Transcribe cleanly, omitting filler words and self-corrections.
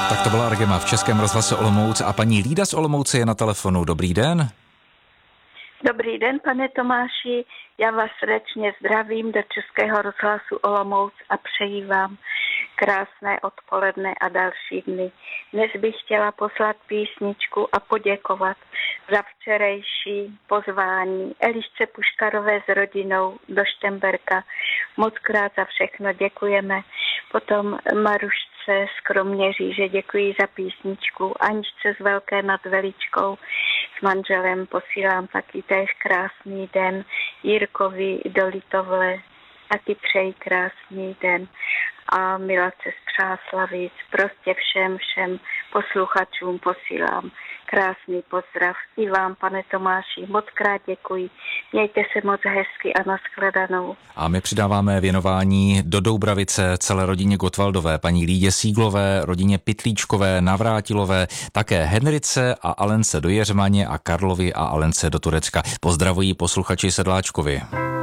Tak to byla Argema v Českém rozhlase Olomouc a paní Lída z Olomouce je na telefonu. Dobrý den. Dobrý den, pane Tomáši. Já vás srdečně zdravím do Českého rozhlasu Olomouc a přeji vám krásné odpoledne a další dny. Dnes bych chtěla poslat písničku a poděkovat za včerejší pozvání Elišce Puškarové s rodinou do Štemberka. Mockrát za všechno děkujeme. Potom Marušce z Kroměříže děkuji za písničku. Aničce z Velké nad Veličkou s manželem posílám taky též krásný den. Jirkovi do Litovle taky přeji krásný den. A Milace z Přáslavic, prostě všem posluchačům posílám krásný pozdrav. I vám, pane Tomáši, mockrát děkuji. Mějte se moc hezky a nashledanou. A my přidáváme věnování do Doubravice celé rodině Gottwaldové, paní Lídě Síglové, rodině Pytlíčkové, Navrátilové, také Henrice a Alence do Jeřmaně a Karlovi a Alence do Turecka. Pozdravují posluchači Sedláčkovi.